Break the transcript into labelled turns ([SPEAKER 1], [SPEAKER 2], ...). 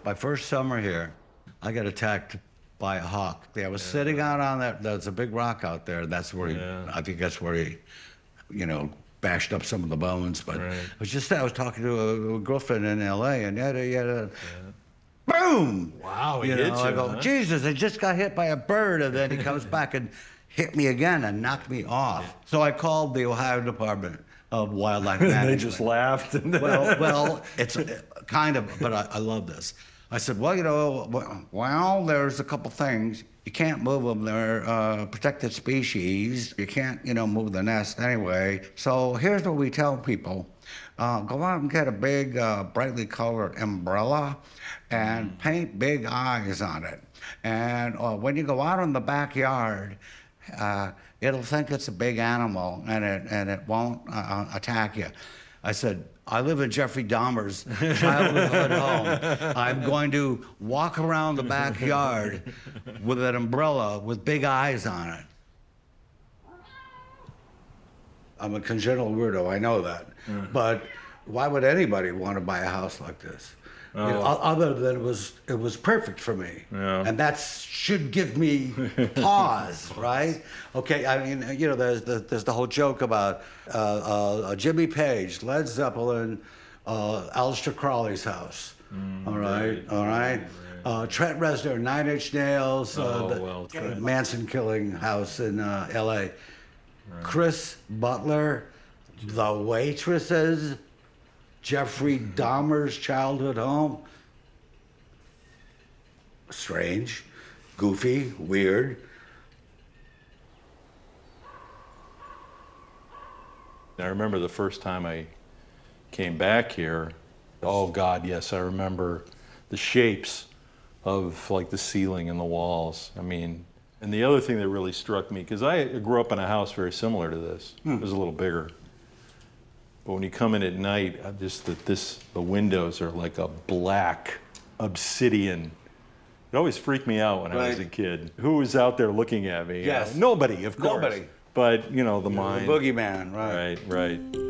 [SPEAKER 1] My first summer here, I got attacked by a hawk. I was sitting out on that, there's a big rock out there. That's where I think that's where he, you know, bashed up some of the bones. But I was talking to a girlfriend in LA, and boom!
[SPEAKER 2] Wow, he
[SPEAKER 1] you
[SPEAKER 2] hit
[SPEAKER 1] know,
[SPEAKER 2] you,
[SPEAKER 1] I go,
[SPEAKER 2] huh?
[SPEAKER 1] Jesus, I just got hit by a bird, and then he comes back and hit me again and knocked me off. So I called the Ohio Department of Wildlife Management.
[SPEAKER 2] They just laughed.
[SPEAKER 1] Well, it's kind of, but I love this. I said, well, you know, there's a couple things. You can't move them. They're protected species. You can't, you know, move the nest anyway. So here's what we tell people. Go out and get a big, brightly colored umbrella and paint big eyes on it. And when you go out in the backyard, it'll think it's a big animal and it won't attack you. I said, I live in Jeffrey Dahmer's childhood home. I'm going to walk around the backyard with an umbrella with big eyes on it. I'm a congenital weirdo, I know that. But why would anybody want to buy a house like this? You know, other than it was perfect for me. And that should give me pause, right? Okay, I mean, you know, there's the whole joke about Jimmy Page, Led Zeppelin, Aleister Crowley's house. All right. Trent Reznor, Nine Inch Nails, the Manson killing house in L.A. Chris Butler, The Waitresses, Jeffrey Dahmer's childhood home. Strange, goofy, weird.
[SPEAKER 2] I remember the first time I came back here. Oh God, yes, I remember the shapes of like the ceiling and the walls. I mean, and the other thing that really struck me, because I grew up in a house very similar to this. It was a little bigger. But when you come in at night, the windows are like a black obsidian. It always freaked me out when I was a kid. Who was out there looking at me?
[SPEAKER 1] Yes.
[SPEAKER 2] Nobody, of course.
[SPEAKER 1] Nobody.
[SPEAKER 2] But, you know, the mind.
[SPEAKER 1] The boogeyman, right.
[SPEAKER 2] Right.